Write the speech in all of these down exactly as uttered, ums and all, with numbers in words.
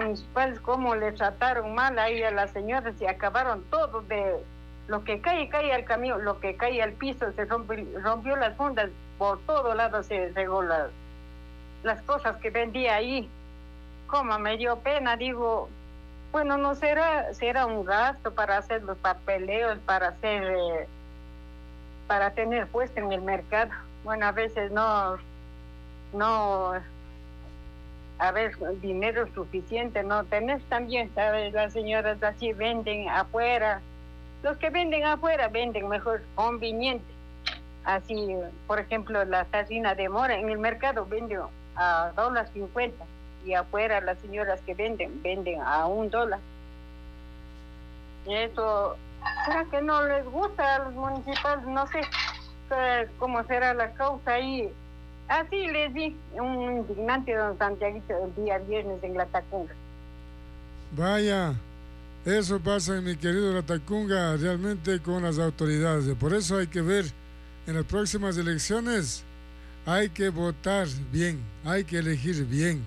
municipales cómo le trataron mal ahí a las señoras y acabaron todo de lo que cae, cae al camión, lo que cae al piso, se rompió, rompió las fundas, por todo lado se regó las, las cosas que vendía ahí. Como me dio pena, digo, bueno, no será, será un gasto para hacer los papeleos, para hacer, eh, para tener puesto en el mercado. Bueno, a veces no, no, a ver, dinero suficiente no tenés también, ¿sabes? Las señoras así venden afuera. Los que venden afuera venden mejor conveniente. Así, por ejemplo, la sardina de mora en el mercado vende a dólar cincuenta y afuera las señoras que venden, venden a un dólar. Y eso, ¿será que no les gusta a los municipales? No sé cómo será la causa ahí. Así les di un indignante don Santiaguito el día viernes en La Tacunga. Vaya, eso pasa en mi querido La Tacunga realmente con las autoridades. Por eso hay que ver en las próximas elecciones, hay que votar bien, hay que elegir bien.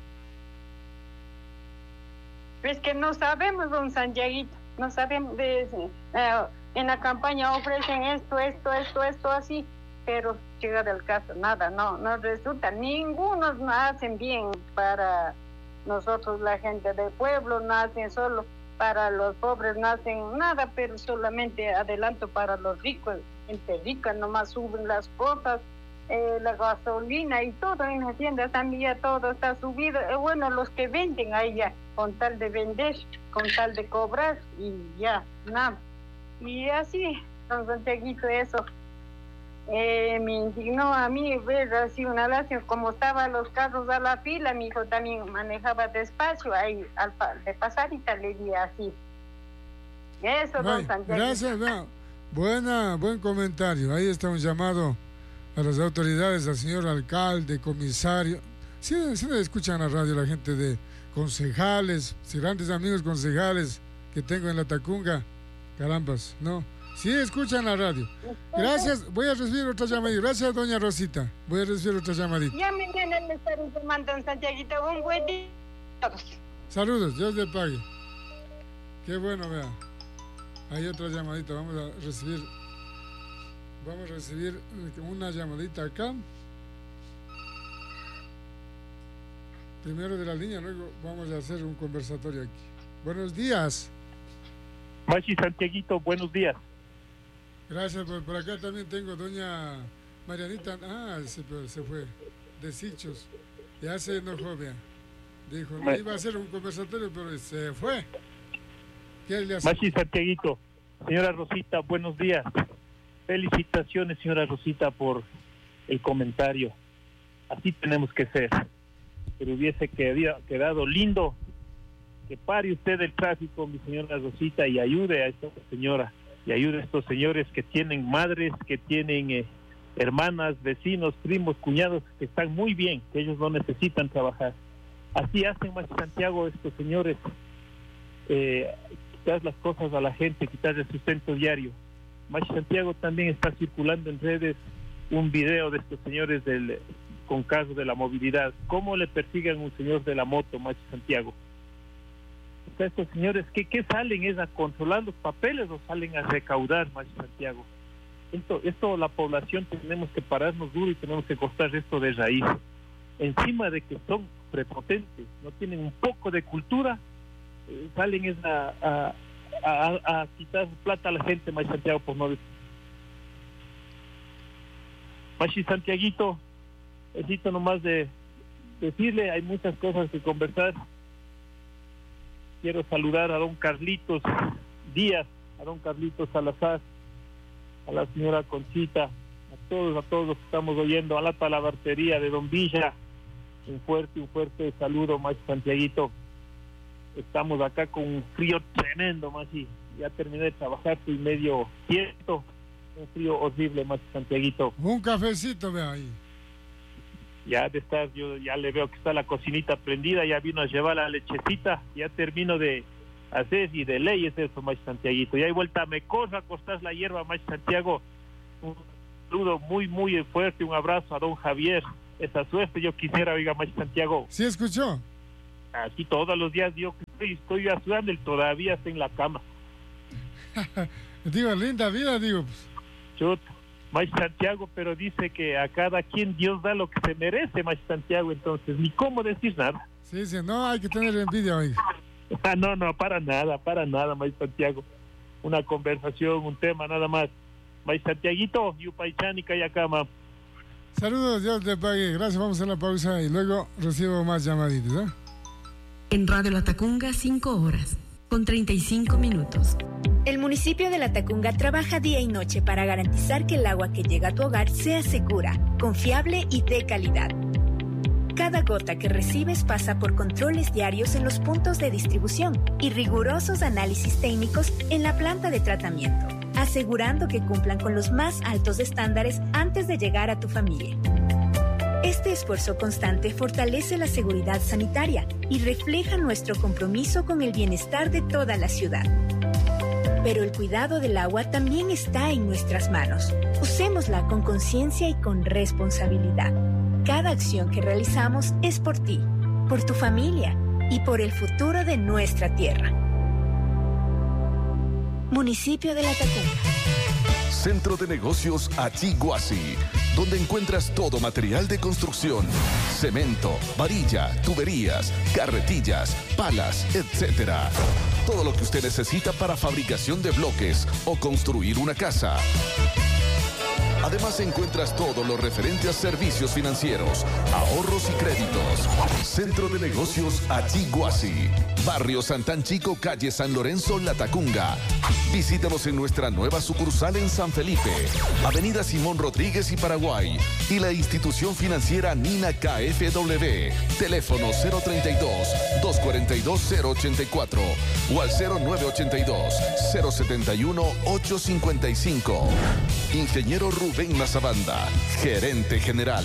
Es que no sabemos, don Santiaguito, no sabemos. De, eh, en la campaña ofrecen esto, esto, esto, esto, así, pero llega del caso, nada, no, no resulta. Ninguno no hacen bien para nosotros, la gente del pueblo, no hacen solo para los pobres, no hacen nada, pero solamente adelanto para los ricos. Gente rica nomás suben las cosas, eh, la gasolina y todo en las tiendas también ya todo está subido. Eh, bueno, los que venden ahí ya, con tal de vender, con tal de cobrar y ya, nada. Y así, don Santiaguito, eso eh, me indignó a mí ver así una lástima, como estaban los carros a la fila. Mi hijo también manejaba despacio, ahí al de pasadita le di así. Eso, don Santiaguito. Gracias, no. Buena, buen comentario. Ahí está un llamado a las autoridades, al señor alcalde, comisario. Si sí, sí escuchan la radio la gente de concejales, grandes amigos concejales que tengo en La Tacunga. Carambas, ¿no? Sí, escuchan la radio. Gracias, voy a recibir otra llamadita. Gracias, doña Rosita. Voy a recibir otra llamadita. Ya mañana le estaré informando, don Santiaguito. Un buen día a todos. Saludos, Dios le pague. Qué bueno, vea. Hay otra llamadita, vamos a recibir vamos a recibir una llamadita acá. Primero de la línea, luego vamos a hacer un conversatorio aquí. Buenos días. Machi Santiaguito, buenos días. Gracias, por, por acá también tengo doña Marianita. Ah, se, se fue, de Sichos. Ya se enojó, vea. Dijo, no iba a hacer un conversatorio, pero se fue. Machi Santiaguito, señora Rosita, buenos días. Felicitaciones, señora Rosita, por el comentario. Así tenemos que ser. Pero hubiese quedado lindo que pare usted el tráfico, mi señora Rosita, y ayude a esta señora, y ayude a estos señores que tienen madres, que tienen eh, hermanas, vecinos, primos, cuñados, que están muy bien, que ellos no necesitan trabajar. Así hacen, Machi Santiago, estos señores. Eh, quitar las cosas a la gente, quitar el sustento diario. Machi Santiago, también está circulando en redes un video de estos señores del con caso de la movilidad. ¿Cómo le persiguen a un señor de la moto, Machi Santiago? O sea, estos señores, ¿qué, qué salen? ¿Es a controlar los papeles o salen a recaudar, Machi Santiago? Esto, esto la población tenemos que pararnos duro y tenemos que cortar esto de raíz. Encima de que son prepotentes, no tienen un poco de cultura, salen es a, a, a, a quitar plata a la gente, Machi Santiago, por no decir. Machi Santiaguito, necesito nomás de decirle, hay muchas cosas que conversar. Quiero saludar a don Carlitos Díaz, a don Carlitos Salazar, a la señora Conchita, a todos, a todos los que estamos oyendo, a la talabartería de don Villa. Un fuerte, un fuerte saludo, Machi Santiaguito. Estamos acá con un frío tremendo, Machi. Ya terminé de trabajar, estoy medio quieto. Un frío horrible, Machi Santiaguito. Un cafecito, vea ahí. Ya de estar, yo ya le veo que está la cocinita prendida, ya vino a llevar la lechecita, ya termino de hacer y de ley es eso, Machi Santiaguito. Ya hay vuelta, me corro a acostar la hierba, Machi Santiago. Un saludo muy, muy fuerte, un abrazo a don Javier. Esa suerte yo quisiera, oiga, Machi Santiago. ¿Sí escuchó? Así todos los días yo estoy, estoy ayudando, él todavía está en la cama. Digo, linda vida, digo. Chuta, Maestro Santiago, pero dice que a cada quien Dios da lo que se merece, Maestro Santiago, entonces ni cómo decir nada. Sí, sí, no hay que tener envidia, oiga. Ah, no, no, para nada, para nada, Maestro Santiago. Una conversación, un tema, nada más. Maestro Santiaguito, Yupaychani, Kayakama. Saludos, Dios te pague. Gracias, vamos a la pausa y luego recibo más llamaditas, ¿eh? En Radio Latacunga, cinco horas, con treinta y cinco minutos. El municipio de Latacunga trabaja día y noche para garantizar que el agua que llega a tu hogar sea segura, confiable y de calidad. Cada gota que recibes pasa por controles diarios en los puntos de distribución y rigurosos análisis técnicos en la planta de tratamiento, asegurando que cumplan con los más altos estándares antes de llegar a tu familia. Este esfuerzo constante fortalece la seguridad sanitaria y refleja nuestro compromiso con el bienestar de toda la ciudad. Pero el cuidado del agua también está en nuestras manos. Usémosla con conciencia y con responsabilidad. Cada acción que realizamos es por ti, por tu familia y por el futuro de nuestra tierra. Municipio de Latacunga. Centro de Negocios Achiguasi, donde encuentras todo material de construcción, cemento, varilla, tuberías, carretillas, palas, etcétera. Todo lo que usted necesita para fabricación de bloques o construir una casa. Además encuentras todo lo referente a servicios financieros, ahorros y créditos. Centro de Negocios Achiguasi, Barrio Santán Chico, calle San Lorenzo, Latacunga. Visítanos en nuestra nueva sucursal en San Felipe, Avenida Simón Rodríguez y Paraguay, y la institución financiera Nina K F W. Teléfono cero treinta y dos, dos cuarenta y dos, cero ochenta y cuatro o al cero nueve ochenta y dos, cero setenta y uno, ocho cincuenta y cinco. Ingeniero Rubén Mazabanda, gerente general.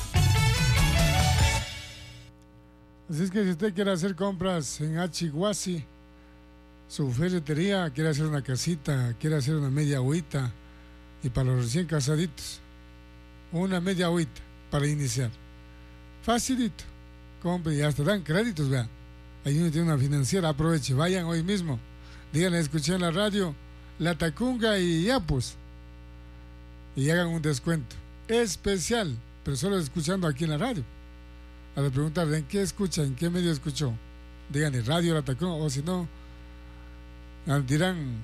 Así es que si usted quiere hacer compras en Achiguasi, su ferretería, quiere hacer una casita, quiere hacer una media agüita, y para los recién casaditos, una media agüita para iniciar. Facilito. Compre y hasta dan créditos, vea. Ahí uno tiene una financiera, aproveche, vayan hoy mismo. Díganle, escuché en la radio, Latacunga y ya pues. Y hagan un descuento especial, pero solo escuchando aquí en la radio. A ver, preguntarle, ¿en qué escucha? ¿En qué medio escuchó? Díganle, Radio Latacunga, o si no, dirán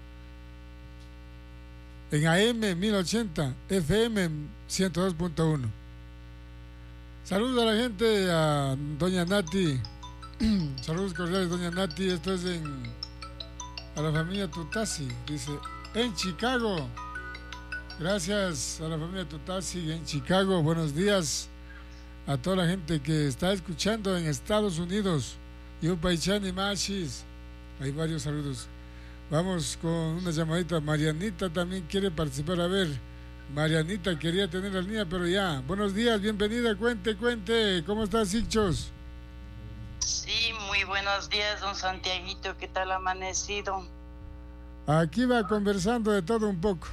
en A M mil ochenta, F M ciento dos punto uno. Saludos a la gente, a doña Nati. Saludos cordiales, doña Nati. Esto es en a la familia Tutasi, dice, en Chicago. Gracias a la familia Tutasi en Chicago. Buenos días a toda la gente que está escuchando en Estados Unidos. Yupaychani Machis. Hay varios saludos. Vamos con una llamadita. Marianita también quiere participar. A ver, Marianita quería tener la línea, pero ya. Buenos días, bienvenida. Cuente, cuente. ¿Cómo estás, Hichos? Sí, muy buenos días, don Santiaguito. ¿Qué tal ha amanecido? Aquí va conversando de todo un poco.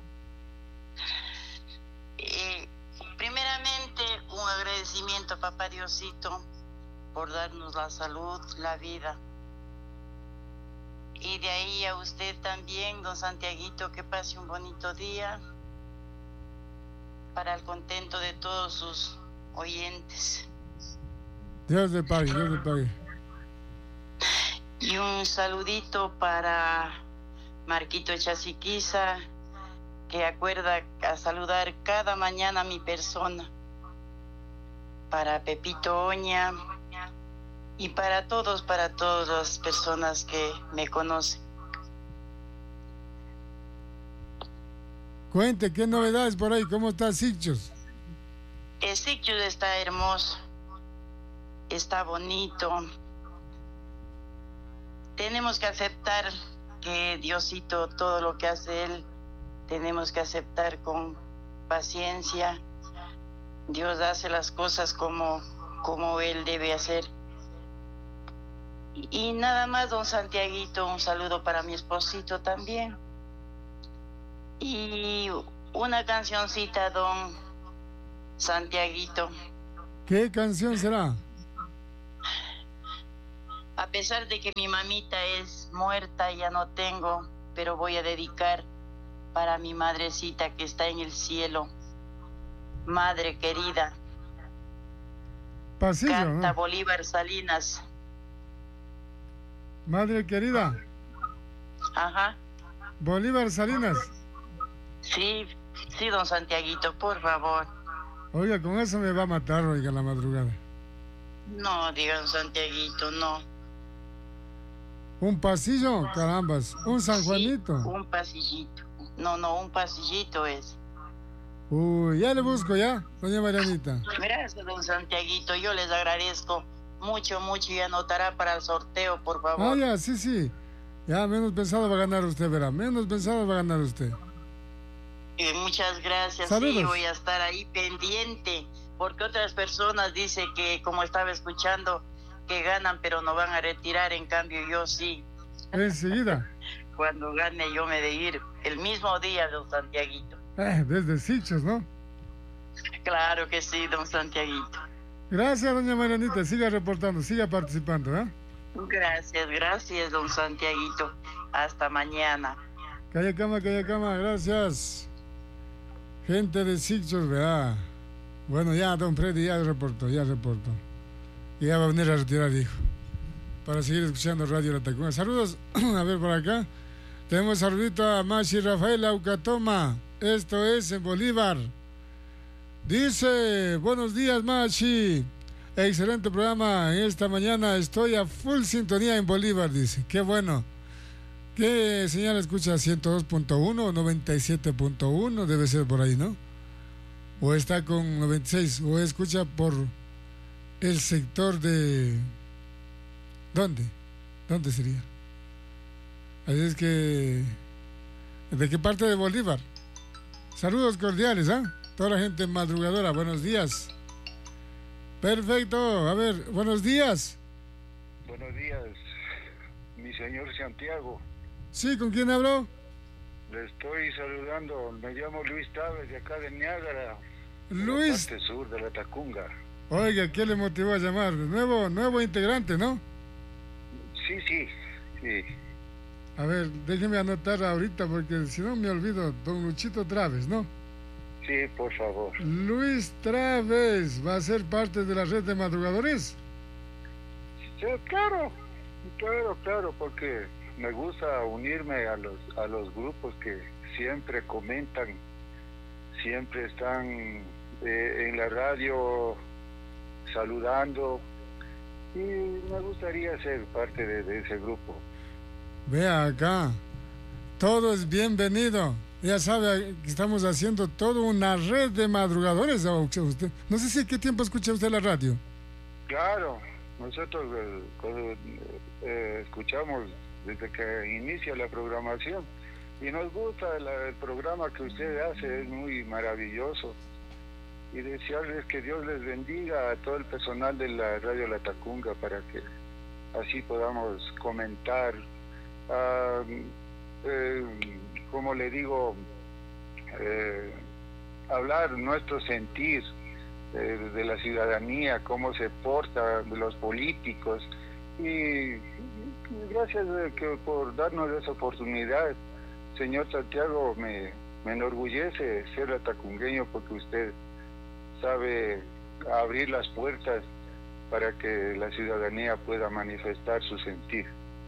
Eh, primeramente, un agradecimiento a Papá Diosito por darnos la salud, la vida. Y de ahí a usted también, don Santiaguito, que pase un bonito día para el contento de todos sus oyentes. Dios le pague, Dios le pague. Y un saludito para Marquito Chasiquiza, que acuerda a saludar cada mañana a mi persona. Para Pepito Oña y para todos, para todas las personas que me conocen. Cuente, ¿qué novedades por ahí? ¿Cómo está Sitchos? El Sitchos está hermoso, está bonito. Tenemos que aceptar que Diosito, todo lo que hace Él, tenemos que aceptar con paciencia. Dios hace las cosas como, como Él debe hacer. Y, y nada más, don Santiaguito, un saludo para mi esposito también. Y una cancioncita, don Santiaguito. ¿Qué canción será? A pesar de que mi mamita es muerta, ya no tengo, pero voy a dedicar para mi madrecita que está en el cielo. Madre querida. Pasillo, Canta ¿no? Bolívar Salinas. Madre querida. Ajá. Bolívar Salinas. Sí, sí, don Santiaguito, por favor. Oiga, con eso me va a matar, oiga, la madrugada. No, diga don Santiaguito, no. ¿Un pasillo? Carambas. ¿Un San Juanito? Sí, un pasillito. No, no, un pasillito es. Uy, ya le busco ya, doña Marianita. Gracias, don Santiaguito, yo les agradezco mucho, mucho y anotará para el sorteo, por favor. Ah, ya, sí, sí. Ya, menos pensado va a ganar usted, verá. Menos pensado va a ganar usted. Eh, muchas gracias. Saludos. Sí, voy a estar ahí pendiente, porque otras personas dicen que, como estaba escuchando, que ganan pero no van a retirar, en cambio yo sí. Enseguida. Cuando gane yo me de ir el mismo día, don Santiaguito. Eh, desde Sichos, ¿no? Claro que sí, don Santiaguito. Gracias, doña Marianita. Siga reportando, siga participando, ¿eh? Gracias, gracias, don Santiaguito. Hasta mañana. Calla cama, calla cama, gracias. Gente de Sichos, ¿verdad? Bueno, ya, don Freddy, ya reportó, ya reportó. Y ya va a venir a retirar, hijo. Para seguir escuchando Radio La Tacunga. Saludos, a ver por acá. Tenemos saludito a Machi Rafael Aucatoma. Esto es en Bolívar. Dice, buenos días, Machi. Excelente programa. Esta mañana estoy a full sintonía en Bolívar, dice. Qué bueno. ¿Qué señal escucha? ¿ciento dos punto uno o noventa y siete punto uno? Debe ser por ahí, ¿no? O está con noventa y seis. O escucha por el sector de... ¿Dónde? ¿Dónde sería? Así es que... ¿De qué parte de Bolívar? Saludos cordiales, ¿ah? ¿eh? Toda la gente madrugadora, buenos días. Perfecto, a ver, buenos días. Buenos días, mi señor Santiago. Sí, ¿con quién habló? Le estoy saludando, me llamo Luis Távez, de acá de Niágara. Luis. De la parte sur de la Tacunga. Oiga, ¿qué le motivó a llamar? Nuevo, nuevo integrante, ¿no? Sí, sí, sí. A ver, déjeme anotar ahorita porque si no me olvido, don Luchito Traves, ¿no? Sí, por favor. Luis Traves, ¿va a ser parte de la red de madrugadores? Sí, claro, claro, claro, porque me gusta unirme a los, a los grupos que siempre comentan, siempre están eh, en la radio saludando, y me gustaría ser parte de, de ese grupo. Vea acá, todo es bienvenido. Ya sabe que estamos haciendo toda una red de madrugadores. Usted, no sé si qué tiempo escucha usted la radio. Claro, nosotros eh, eh, escuchamos desde que inicia la programación y nos gusta la, el programa que usted hace, es muy maravilloso. Y desearles que Dios les bendiga a todo el personal de la Radio La Tacunga para que así podamos comentar. Uh, eh, como le digo, eh, hablar nuestro sentir eh, de la ciudadanía, cómo se porta de los políticos, y, y gracias de que, por darnos esa oportunidad, señor Santiago, me, me enorgullece ser atacungueño porque usted sabe abrir las puertas para que la ciudadanía pueda manifestar su sentir.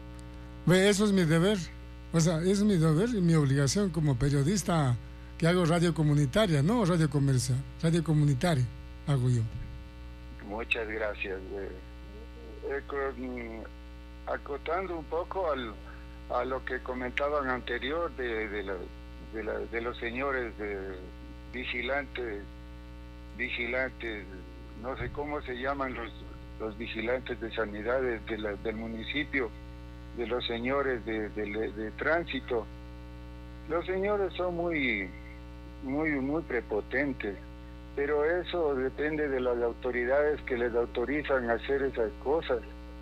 Ve, eso es mi deber. O sea, es mi deber y mi obligación como periodista que hago radio comunitaria, no radio comercial, radio comunitaria hago yo. Muchas gracias. Eh, eh, con, acotando un poco al, a lo que comentaban anterior de, de, la, de, la, de los señores de vigilantes, vigilantes, no sé cómo se llaman los, los vigilantes de sanidad de, de la, del municipio, de los señores de, de, de, de tránsito. Los señores son muy, muy, muy prepotentes, pero eso depende de las autoridades que les autorizan a hacer esas cosas.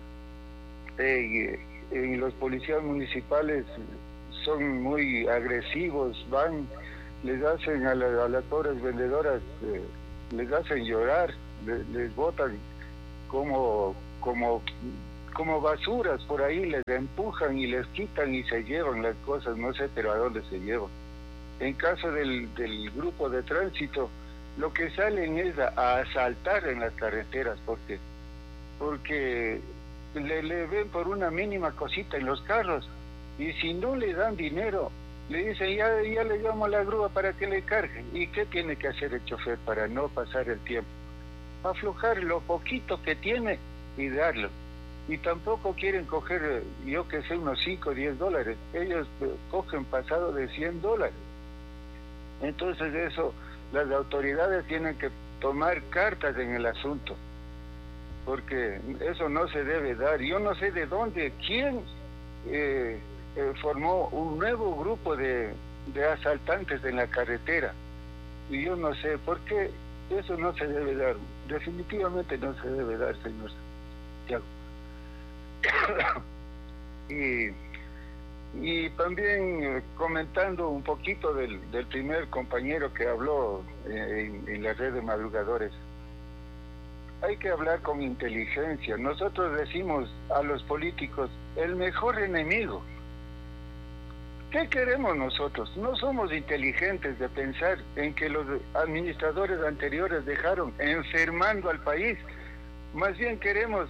Eh, y, y los policías municipales son muy agresivos, van, les hacen a, la, a las pobres vendedoras, eh, les hacen llorar, les, les botan como, como como basuras por ahí, les empujan y les quitan y se llevan las cosas, no sé, pero a dónde se llevan. En caso del, del grupo de tránsito, lo que salen es a, a asaltar en las carreteras, porque porque le, le ven por una mínima cosita en los carros, y si no le dan dinero, le dicen, ya, ya le llamo a la grúa para que le cargue. ¿Y qué tiene que hacer el chofer para no pasar el tiempo? Aflojar lo poquito que tiene y darlo. Y tampoco quieren coger, yo que sé, unos cinco o diez dólares. Ellos eh, cogen pasado de cien dólares. Entonces eso, las autoridades tienen que tomar cartas en el asunto, porque eso no se debe dar. Yo no sé de dónde, quién eh, eh, formó un nuevo grupo de, de asaltantes en la carretera. Y yo no sé por qué eso no se debe dar. Definitivamente no se debe dar, señor Santiago. y, y también eh, comentando un poquito del, del primer compañero que habló eh, en, en la red de madrugadores. Hay que hablar con inteligencia. Nosotros decimos a los políticos, el mejor enemigo. ¿Qué queremos nosotros? No somos inteligentes de pensar en que los administradores anteriores dejaron enfermando al país. Más bien queremos,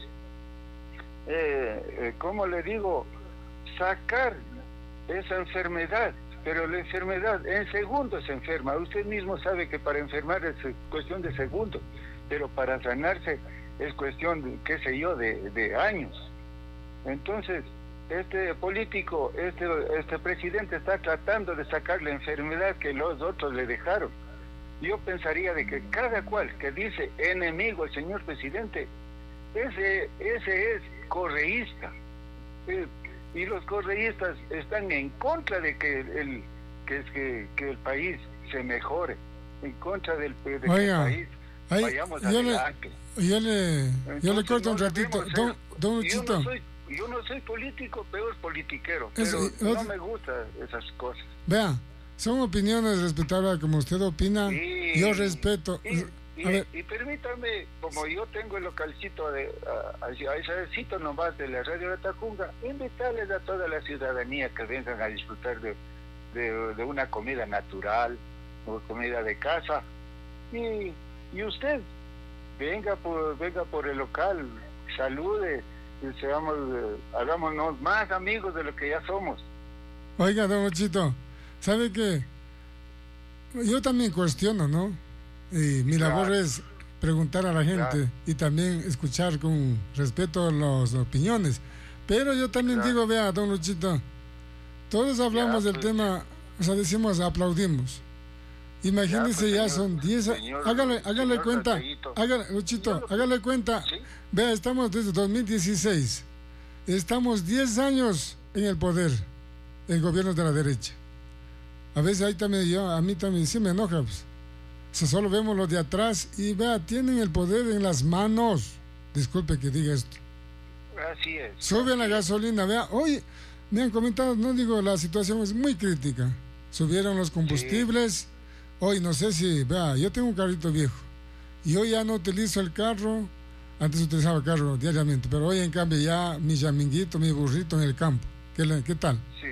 eh, eh, ¿cómo le digo?, sacar esa enfermedad. Pero la enfermedad en segundos se enferma. Usted mismo sabe que para enfermar es cuestión de segundos, pero para sanarse es cuestión, de, qué sé yo, de, de años. Entonces, este político, este, este presidente está tratando de sacar la enfermedad que los otros le dejaron. Yo pensaría de que cada cual que dice enemigo al señor presidente, ese, ese es correísta. Eh, y los correístas están en contra de que el, que, que, que el país se mejore, en contra del de que Oiga. el país... Ay, vayamos yo, adelante. le, yo le Entonces, yo le corto no un ratito, debemos don, ser- don yo, Luchito. no soy, yo no soy político, peor politiquero, Es- pero es- no me gustan esas cosas. Vea, son opiniones respetables como usted opina. Sí. Yo respeto. Y, y, A ver. y permítame, como yo tengo el localcito de a, a, a ese sitio nomás de la radio de Tacunga, invitarles a toda la ciudadanía que vengan a disfrutar de, de, de una comida natural, o comida de casa, y, y usted venga por venga por el local, salude, y seamos, eh, hagámonos más amigos de lo que ya somos. Oiga, don Luchito, ¿sabe qué? Yo también cuestiono, ¿no? Y mi Claro. labor es preguntar a la gente Claro. y también escuchar con respeto las opiniones. Pero yo también Claro. digo, vea, don Luchito, todos hablamos Ya, del pues. tema, o sea, decimos, aplaudimos. Imagínese, Ya, ya, pues, señor- son diez a- señor- hágale, hágale señor cuenta, Santiaguito. hágale, Luchito, Señor- hágale cuenta. ¿Sí? Vea, estamos desde dos mil dieciséis, estamos diez años en el poder, el gobierno de la derecha. A veces ahí también yo, a mí también sí me enoja, pues. O sea, solo vemos los de atrás y vea, tienen el poder en las manos. Disculpe que diga esto. Así es. Suben la gasolina, vea, hoy me han comentado, no digo, la situación es muy crítica. Subieron los combustibles, hoy no sé si, vea, yo tengo un carrito viejo y hoy ya no utilizo el carro, antes utilizaba el carro diariamente, pero hoy en cambio ya mi yaminguito, mi burrito en el campo. ¿Qué, le- qué tal? Sí,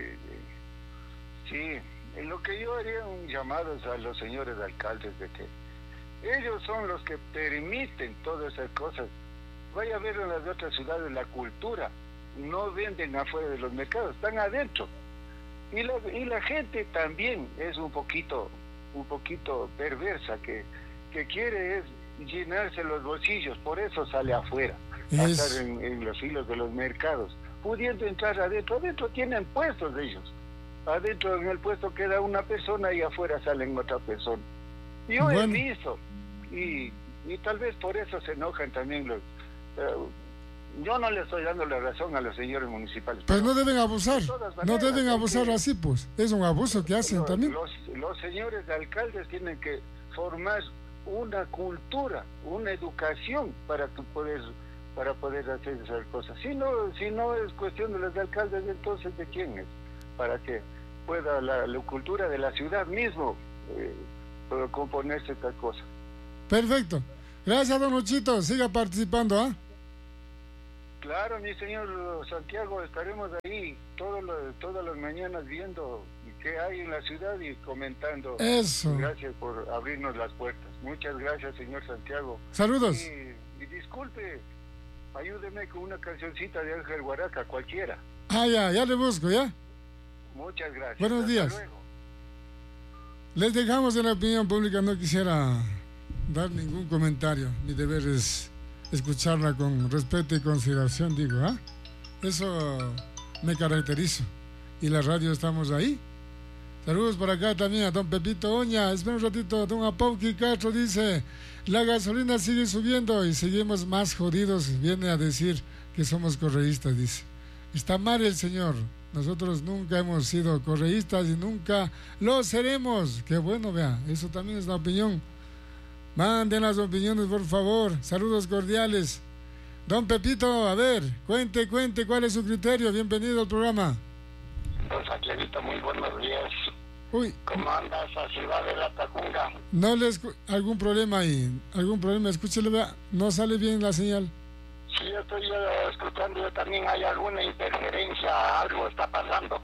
sí. En lo que yo haría un llamado es a los señores alcaldes de que ellos son los que permiten todas esas cosas. Vaya a ver en las otras ciudades la cultura. No venden afuera de los mercados, están adentro. Y la, y la gente también es un poquito, un poquito perversa, que, que quiere es llenarse los bolsillos, por eso sale afuera, a Es- estar en, en los hilos de los mercados, pudiendo entrar adentro. Adentro tienen puestos ellos. Adentro en el puesto queda una persona y afuera salen otra persona. Yo Bueno. he visto, y, y tal vez por eso se enojan también los... eh, yo no le estoy dando la razón a los señores municipales. Pues pero no deben abusar, de todas no maneras, deben hay abusar que- así, pues. Es un abuso que hacen los, también. los, los señores alcaldes tienen que formar una cultura, una educación para que poder para poder hacer esas cosas. Si no, si no es cuestión de los alcaldes, entonces ¿de quién es? Para que pueda la, la cultura de la ciudad mismo eh, pueda componerse tal cosa. Perfecto. Gracias, don Luchito. Siga participando, ¿ah? Claro, mi señor Santiago, estaremos ahí todos los, todas las mañanas viendo qué hay en la ciudad y comentando. Eso. Gracias por abrirnos las puertas. Muchas gracias, señor Santiago. Saludos. Y, y disculpe, ayúdeme con una cancioncita de Ángel Guaraca, cualquiera. Ah, ya, ya le busco, ¿ya? Muchas gracias. Buenos Hasta días. luego. Les dejamos en la opinión pública, no quisiera dar ningún comentario. Mi deber es escucharla con respeto y consideración, digo, ¿ah? Eso me caracterizo. Y la radio estamos ahí. Saludos por acá también a don Pepito Oña. Espera un ratito, don Apauqui Castro dice, la gasolina sigue subiendo y seguimos más jodidos. Viene a decir que somos correístas, dice. Está mal el señor. Nosotros nunca hemos sido correístas y nunca lo seremos. Qué bueno, vea, eso también es la opinión. Manden las opiniones, por favor. Saludos cordiales. Don Pepito, a ver, cuente, cuente, ¿cuál es su criterio? Bienvenido al programa. Don Santiaguito, muy buenos días. Uy. ¿Cómo anda esa ciudad de la Tacunga? No le escu- algún problema ahí, algún problema, escúchele, vea, no sale bien la señal. Sí, yo estoy uh, escuchando, yo también hay alguna interferencia, algo está pasando.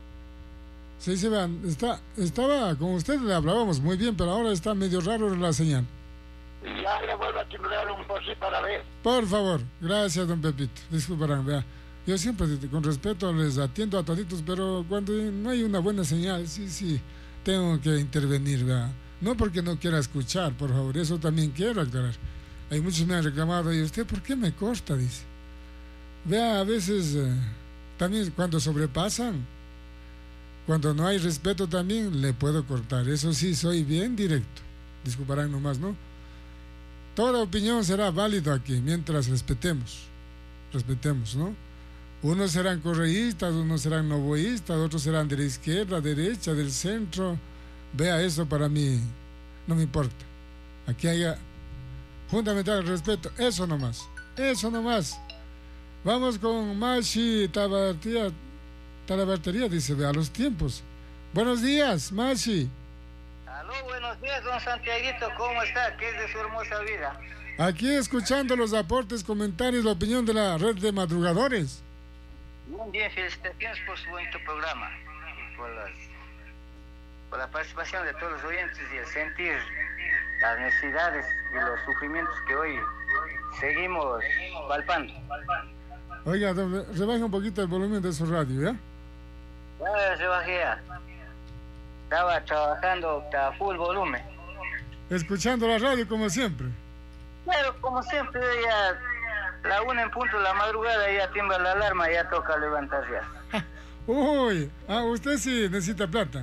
Sí, sí, vean, está, estaba, con usted le hablábamos muy bien, pero ahora está medio raro la señal. Ya le vuelvo a timbrar un poquito para ver. Por favor, gracias, don Pepito. Disculparán, vea. Yo siempre, con respeto, les atiendo a toditos, pero cuando no hay una buena señal, sí, sí, tengo que intervenir, vea. No porque no quiera escuchar, por favor, eso también quiero aclarar. Hay muchos me han reclamado, ¿y usted por qué me corta? Dice. Vea, a veces, eh, también cuando sobrepasan, cuando no hay respeto también, le puedo cortar. Eso sí, soy bien directo. Disculparán nomás, ¿no? Toda opinión será válida aquí, mientras respetemos. Respetemos, ¿no? Unos serán correístas, unos serán novoístas, otros serán de la izquierda, derecha, del centro. Vea, eso para mí no me importa. Aquí haya fundamental el respeto, eso nomás, eso nomás. Vamos con Mashi Tabatería, Talabartería, dice, vea, los tiempos. Buenos días, Mashi. Aló, buenos días, don Santiaguito, ¿cómo está? ¿Qué es de su hermosa vida? Aquí escuchando los aportes, comentarios, la opinión de la red de madrugadores. Muy bien, felicitaciones por su bonito programa y por, las, por la participación de todos los oyentes y el sentir las necesidades y los sufrimientos que hoy seguimos palpando. Oiga, rebaje un poquito el volumen de su radio, ¿ya? Ya rebajé ya. Estaba trabajando a full volumen. Escuchando la radio como siempre. Pero como siempre, ya la una en punto de la madrugada ya tiembla la alarma, ya toca levantarse ya. Uy, ah, usted sí necesita plata.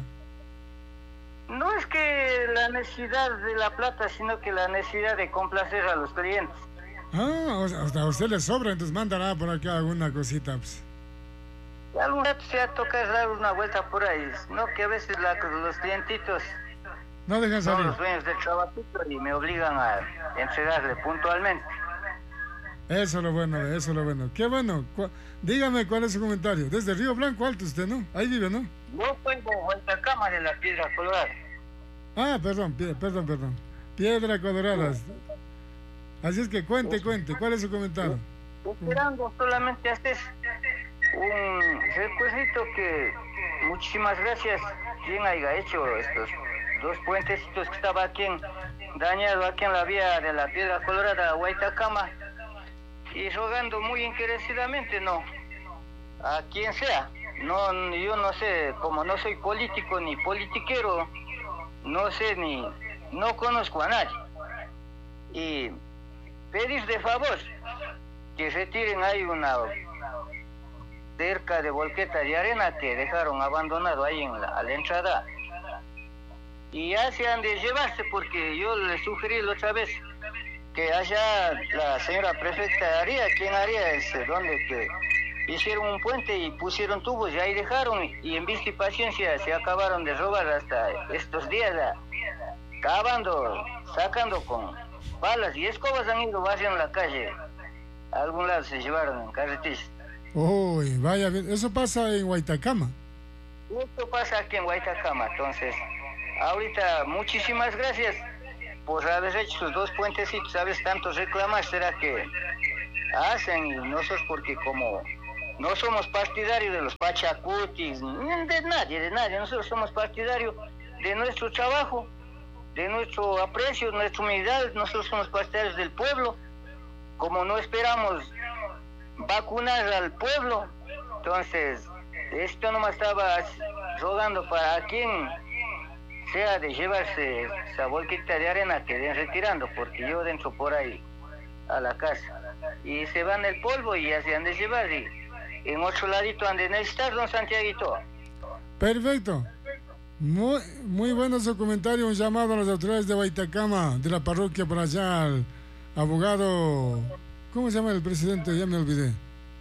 No es que la necesidad de la plata, sino que la necesidad de complacer a los clientes. Ah, o sea, a usted le sobra, entonces mandará por acá alguna cosita. Pues. Y algún rato se ha tocado dar una vuelta por ahí, no que a veces la, los clientitos no dejan salir. Son los dueños del trabajito y me obligan a entregarle puntualmente. Eso es lo bueno, eso es lo bueno. Qué bueno. Cu- Dígame cuál es su comentario. Desde Río Blanco Alto usted, ¿no? Ahí vive, ¿no? Yo soy de Huaytacama, de la Piedra Colorada. Ah, perdón, pie- perdón, perdón. Piedra Colorada. Así es que cuente, cuente. ¿Cuál es su comentario? Esperando solamente hacer un recuerdito que muchísimas gracias quien haya hecho estos dos puentecitos que estaba aquí en, dañado aquí en la vía de la Piedra Colorada a Huaytacama, y rogando muy encarecidamente, no, a quien sea, no, yo no sé, como no soy político ni politiquero, no sé ni, no conozco a nadie, y pedir de favor que retiren ahí una cerca de volqueta de arena que dejaron abandonado ahí en la, a la entrada, y ya se han de llevarse, porque yo le sugerí la otra vez que allá la señora prefecta haría, quien haría es donde que hicieron un puente y pusieron tubos y ahí dejaron, y en vista y paciencia se acabaron de robar hasta estos días, cavando, sacando con palas y escobas, han ido vaciando la calle, a algún lado se llevaron en carretilla. Uy, vaya bien. Eso pasa en Huaytacama. Esto pasa aquí en Huaytacama, entonces ahorita muchísimas gracias por haber hecho sus dos puentecitos. A veces tanto reclamar, será que hacen, y nosotros porque como no somos partidarios de los pachacutis, de nadie, de nadie, nosotros somos partidarios de nuestro trabajo, de nuestro aprecio, de nuestra humildad, nosotros somos partidarios del pueblo, como no esperamos vacunar al pueblo, entonces esto nomás estaba rogando para quien sea de llevarse esa bolquita de arena que den retirando, porque yo dentro por ahí a la casa y se van el polvo y ya se han de llevar y en otro ladito han de necesitar, don Santiaguito. Perfecto. Muy, muy bueno su comentario, un llamado a las autoridades de Baitacama, de la parroquia por allá, al abogado, ¿cómo se llama el presidente? Ya me olvidé.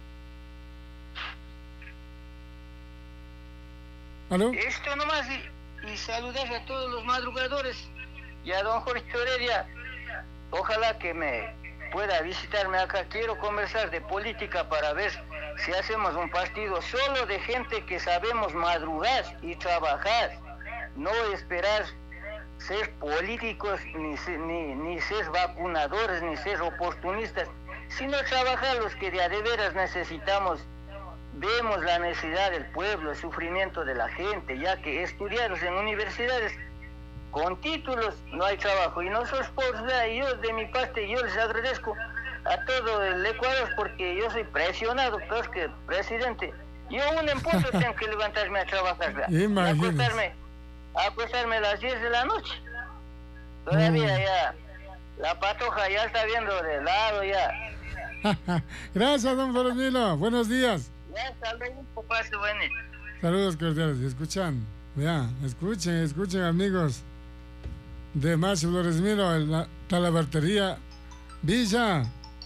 ¿Aló? Esto nomás y, y saludar a todos los madrugadores y a don Jorge Heredia. Ojalá que me pueda visitarme acá. Quiero conversar de política para ver si hacemos un partido solo de gente que sabemos madrugar y trabajar, no esperar ser políticos, ni, ni, ni ser vacunadores, ni ser oportunistas, sino trabajar los que de a de veras necesitamos. Vemos la necesidad del pueblo, el sufrimiento de la gente, ya que estudiados en universidades con títulos no hay trabajo. Y nosotros, por yo de mi parte, yo les agradezco a todo el Ecuador porque yo soy presionado, peor que presidente. Yo un en punto tengo que levantarme a trabajar, y acostarme, a acostarme a las diez de la noche. Todavía mm. ya, la patoja ya está viendo de lado ya. Gracias, don Floremilo. Buenos días. Ya, saludos, papá, se van. Saludos cordiales. ¿Escuchan? Ya, escuchen, escuchen, amigos de Marcio Floremilo, en la talabartería Villa.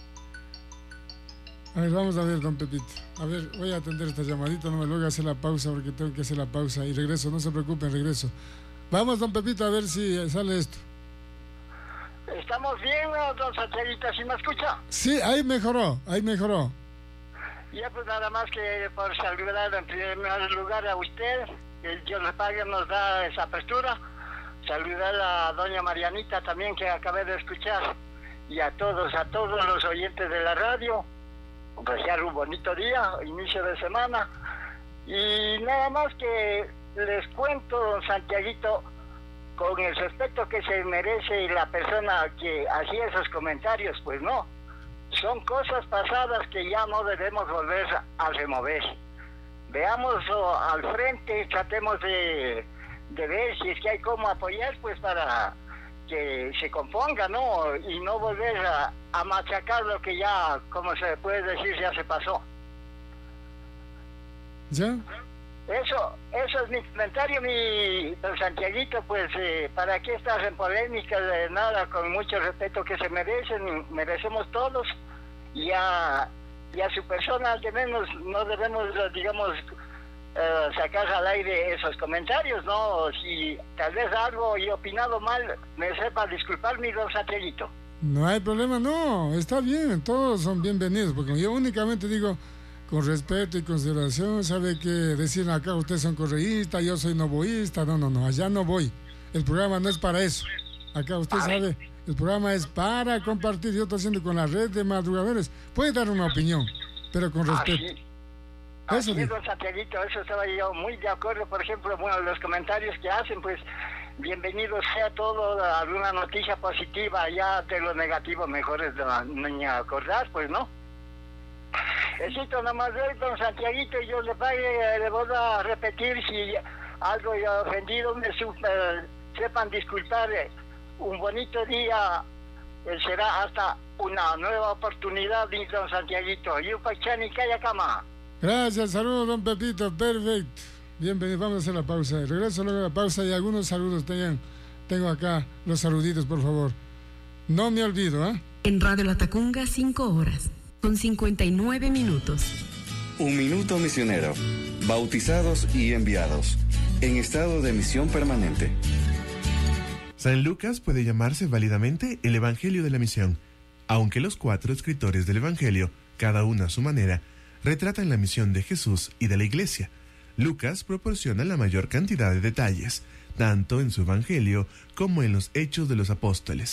A ver, vamos a ver, don Pepito. A ver, voy a atender esta llamadita, no me lo voy a hacer la pausa porque tengo que hacer la pausa y regreso, no se preocupen, regreso. Vamos, don Pepito, a ver si sale esto. ¿Estamos bien, don Santiaguito? ¿Sí me escucha? Sí, ahí mejoró, ahí mejoró. Ya pues nada más que por saludar en primer lugar a usted, que Dios le pague, nos da esa apertura. Saludar a doña Marianita también, que acabé de escuchar, y a todos, a todos los oyentes de la radio. Desear un bonito día, inicio de semana. Y nada más que les cuento, don Santiaguito, con el respeto que se merece la persona que hacía esos comentarios, pues no. Son cosas pasadas que ya no debemos volver a remover. Veamos oh, al frente, tratemos de, de ver si es que hay cómo apoyar, pues para que se componga, ¿no? Y no volver a, a machacar lo que ya, como se puede decir, ya se pasó. ¿Ya? Eso, eso es mi comentario, mi don Santiaguito, pues eh, para qué estás en polémica de nada, con mucho respeto que se merecen, merecemos todos, y a, y a su persona de menos no debemos, digamos, eh, sacar al aire esos comentarios, ¿no? Si tal vez algo y opinado mal, me sepa disculpar, mi don Santiaguito. No hay problema, no, está bien, todos son bienvenidos, porque yo únicamente digo, con respeto y consideración, sabe que decir acá ustedes son correístas, yo soy novoísta, no, no, no, allá no voy. El programa no es para eso. Acá usted sabe, el programa es para compartir. Yo estoy haciendo con la red de madrugadores. Puede dar una opinión, pero con respeto. Así, así es, don Santiaguito, eso estaba yo muy de acuerdo. Por ejemplo, bueno, los comentarios que hacen, pues, bienvenido sea todo, alguna noticia positiva, ya de lo negativo mejor es de ni acordar, pues, ¿no? Necesito nomás ver, don Santiaguito, y yo le pague, le voy a repetir si algo he ofendido, me super, sepan disculpar. Un bonito día, eh, será hasta una nueva oportunidad, don Santiaguito. Yupachani Kayakama. Gracias, saludos, don Pepito, perfecto. Bienvenido, vamos a hacer la pausa. Regreso luego a la pausa y algunos saludos tengan. Tengo acá los saluditos, por favor. No me olvido, ¿eh? En Radio La Tacunga, cinco horas. Con cincuenta y nueve minutos. Un minuto misionero. Bautizados y enviados. En estado de misión permanente. San Lucas puede llamarse válidamente el Evangelio de la Misión, aunque los cuatro escritores del Evangelio, cada uno a su manera, retratan la misión de Jesús y de la Iglesia. Lucas proporciona la mayor cantidad de detalles, tanto en su Evangelio como en los Hechos de los Apóstoles.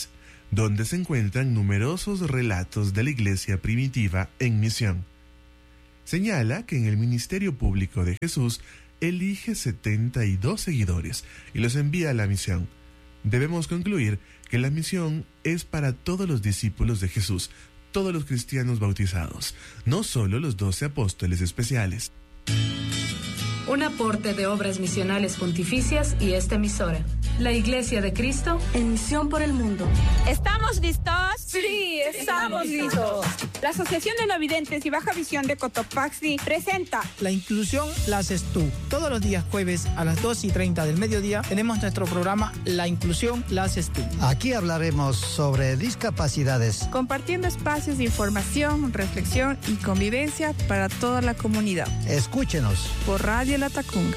donde se encuentran numerosos relatos de la iglesia primitiva en misión. Señala que en el ministerio público de Jesús elige setenta y dos seguidores y los envía a la misión. Debemos concluir que la misión es para todos los discípulos de Jesús, todos los cristianos bautizados, no solo los doce apóstoles especiales. Un aporte de Obras Misionales Pontificias y esta emisora. La Iglesia de Cristo en misión por el mundo. ¿Estamos listos? Sí, estamos listos. La Asociación de No Videntes y Baja Visión de Cotopaxi presenta La inclusión la haces tú. Todos los días jueves a las dos y treinta del mediodía tenemos nuestro programa La inclusión la haces tú. Aquí hablaremos sobre discapacidades, compartiendo espacios de información, reflexión y convivencia para toda la comunidad. Escúchenos por Radio La Tacunga.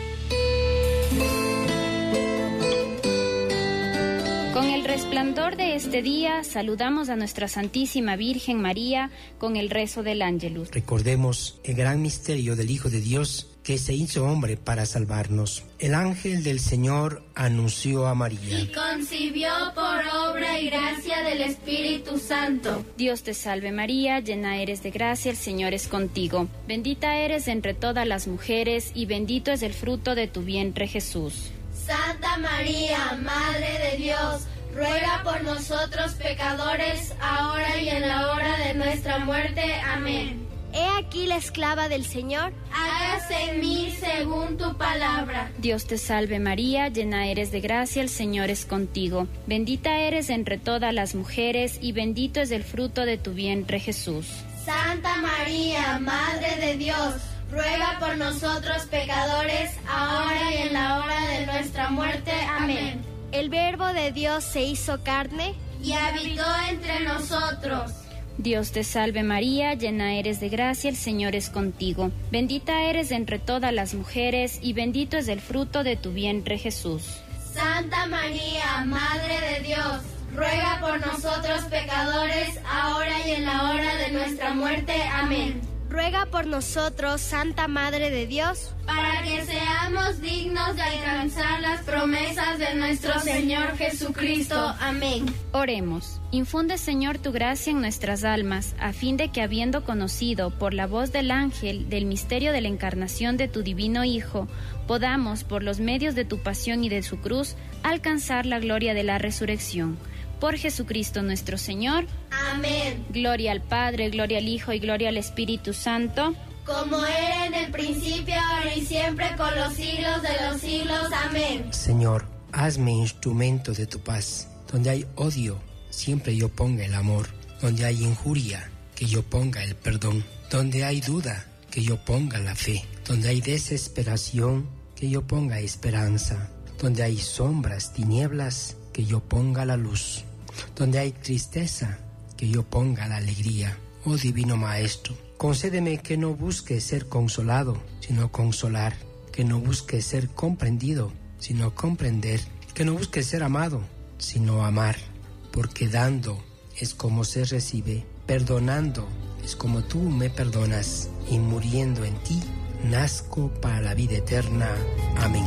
Con el resplandor de este día, saludamos a nuestra Santísima Virgen María con el rezo del Ángelus. Recordemos el gran misterio del Hijo de Dios que se hizo hombre para salvarnos. El ángel del Señor anunció a María. Y concibió por obra y gracia del Espíritu Santo. Dios te salve María, llena eres de gracia, el Señor es contigo. Bendita eres entre todas las mujeres y bendito es el fruto de tu vientre Jesús. Santa María, Madre de Dios, ruega por nosotros pecadores, ahora y en la hora de nuestra muerte. Amén. He aquí la esclava del Señor. Hágase en mí según tu palabra. Dios te salve María, llena eres de gracia, el Señor es contigo. Bendita eres entre todas las mujeres y bendito es el fruto de tu vientre Jesús. Santa María, Madre de Dios, ruega por nosotros pecadores, ahora y en la hora de nuestra muerte. Amén. El Verbo de Dios se hizo carne y habitó entre nosotros. Dios te salve María, llena eres de gracia, el Señor es contigo. Bendita eres entre todas las mujeres y bendito es el fruto de tu vientre Jesús. Santa María, Madre de Dios, ruega por nosotros pecadores, ahora y en la hora de nuestra muerte. Amén. Ruega por nosotros, Santa Madre de Dios, para que seamos dignos de alcanzar las promesas de nuestro Señor Jesucristo. Amén. Oremos. Infunde, Señor, tu gracia en nuestras almas, a fin de que, habiendo conocido por la voz del ángel del misterio de la encarnación de tu divino Hijo, podamos, por los medios de tu pasión y de su cruz, alcanzar la gloria de la resurrección. Por Jesucristo nuestro Señor. Amén. Gloria al Padre, gloria al Hijo y gloria al Espíritu Santo. Como era en el principio, ahora y siempre, con los siglos de los siglos. Amén. Señor, hazme instrumento de tu paz. Donde hay odio, siempre yo ponga el amor. Donde hay injuria, que yo ponga el perdón. Donde hay duda, que yo ponga la fe. Donde hay desesperación, que yo ponga esperanza. Donde hay sombras, tinieblas, que yo ponga la luz. Donde hay tristeza, que yo ponga la alegría. Oh Divino Maestro, concédeme que no busque ser consolado, sino consolar. Que no busque ser comprendido, sino comprender. Que no busque ser amado, sino amar. Porque dando es como se recibe, perdonando es como tú me perdonas, y muriendo en ti, nazco para la vida eterna. Amén.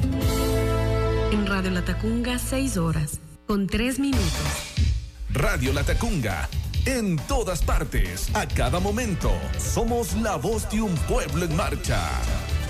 En Radio La Tacunga, seis horas, con tres minutos. Radio La Tacunga, en todas partes, a cada momento. Somos la voz de un pueblo en marcha.